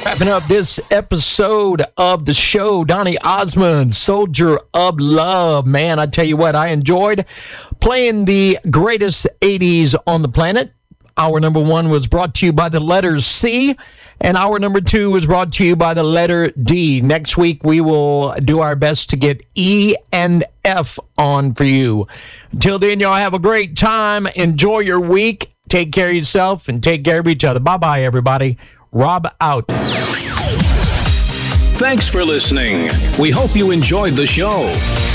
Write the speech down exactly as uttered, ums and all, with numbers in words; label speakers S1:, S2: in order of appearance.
S1: Wrapping up this episode of the show, Donny Osmond, Soldier of Love. Man, I tell you what, I enjoyed playing the greatest eighties on the planet. Hour number one was brought to you by the letter C, and hour number two was brought to you by the letter D. Next week, we will do our best to get E and F on for you. Until then, y'all have a great time. Enjoy your week. Take care of yourself and take care of each other. Bye-bye, everybody. Rob out.
S2: Thanks for listening. We hope you enjoyed the show.